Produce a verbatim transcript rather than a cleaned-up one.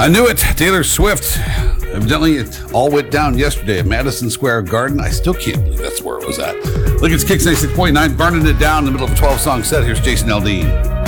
I knew it. Taylor Swift. Evidently, it all went down yesterday at Madison Square Garden. I still can't believe that's where it was at. Look, it's Kicks ninety-six point nine, burning it down in the middle of a twelve-song set. Here's Jason Aldean.